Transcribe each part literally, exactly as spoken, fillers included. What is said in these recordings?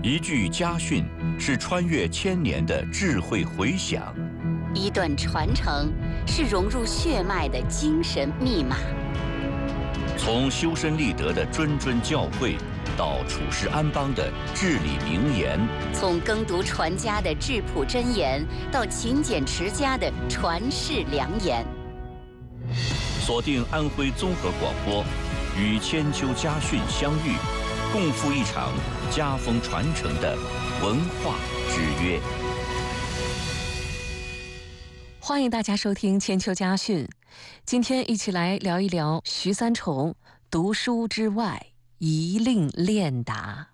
一句家训是穿越千年的智慧回响， 一段传承是融入血脉的精神密码。 从修身立德的谆谆教诲，到处世安邦的至理名言； 从耕读传家的质朴箴言，到勤俭持家的传世良言。 锁定安徽综合广播，与千秋家训相遇，共赴一场家风传承的文化之约。 欢迎大家收听千秋家训，今天一起来聊一聊徐三重读书之外，一令练达。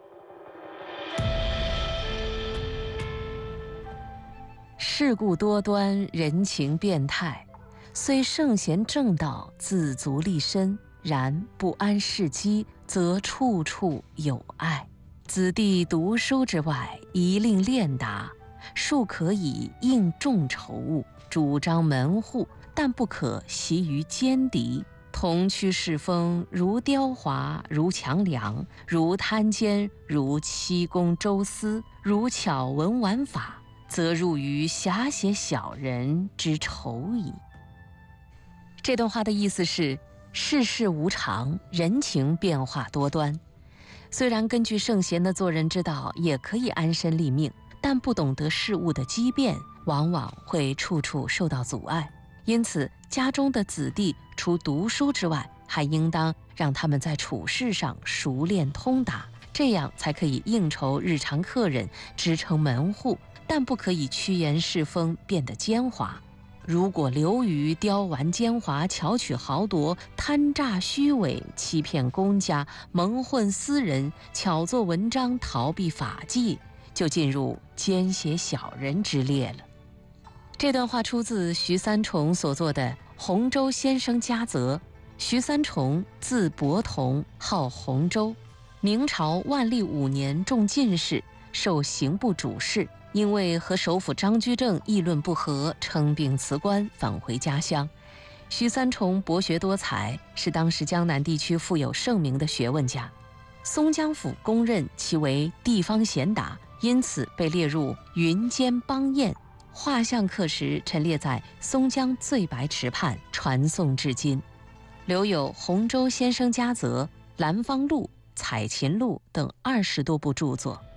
世故多端，人情变态，虽圣贤正道，自足立身，然不谙世机，则处处有碍。子弟读书之外，一令练达，庶可以应众筹物，主张门户，但不可习于奸敌。同趋世风，如雕华，如强梁，如贪奸，如欺公周私，如巧文玩法，则入于狭写小人之仇矣。这段话的意思是，世事无常，人情变化多端。虽然根据圣贤的做人之道，也可以安身立命，但不懂得事物的机变，往往会处处受到阻碍。因此，家中的子弟除读书之外，还应当让他们在处事上熟练通达，这样才可以应酬日常客人，支撑门户，但不可以趋炎世风，变得奸猾。如果流于刁顽奸猾、巧取豪夺、贪诈虚伪、欺骗公家、蒙混私人、巧作文章、逃避法纪，就进入奸邪小人之列了。这段话出自徐三重所作的《洪州先生家则》。徐三重字伯同，号洪州，明朝万历五年中进士，授刑部主事。因为和首辅张居正议论不合，称病辞官，返回家乡。徐三重博学多才，是当时江南地区富有盛名的学问家。松江府公认其为地方贤达，因此被列入云间邦彦。画像刻石陈列在松江醉白池畔，传颂至今。留有《洪州先生家则》《兰芳录》《采芹录》等二十多部著作。